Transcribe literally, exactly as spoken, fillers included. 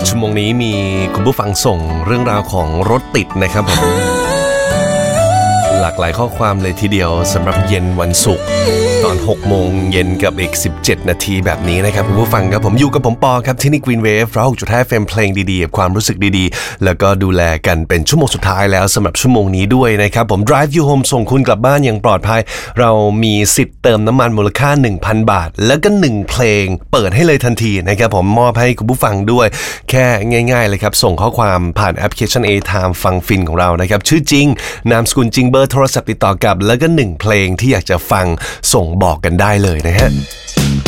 ชั่วโมงนี้มีคุณผู้ฟังส่งเรื่องราวของรถติดนะครับผมหลากหลายข้อความเลยทีเดียวสำหรับเย็นวันศุกร์ตอนหกโมงเย็นกับอีกสิบเจ็ดนาทีแบบนี้นะครับคุณผู้ฟังครับผมอยู่กับผมปอครับที่นี่ Green Wave ร้อยหกจุดห้า เอฟ เอ็ม เพลงดีๆกับความรู้สึกดีๆแล้วก็ดูแลกันเป็นชั่วโมงสุดท้ายแล้วสำหรับชั่วโมงนี้ด้วยนะครับผม Drive You Home ส่งคุณกลับบ้านอย่างปลอดภัยเรามีสิทธิ์เติมน้ำมันมูลค่า หนึ่งพัน บาทแล้วก็หนึ่งเพลงเปิดให้เลยทันทีนะครับผมมอบให้คุณผู้ฟังด้วยแค่ง่ายๆเลยครับส่งข้อความผ่านแอปพลิเคชัน A-Time ฟังฟินของเรานะครับชื่อจริงนามสกุลจริงเบอร์โทรศัพท์ติดต่อกับแล้วก็หนึ่งเพลงที่อยากจะฟังส่งบอกกันได้เลยนะฮะ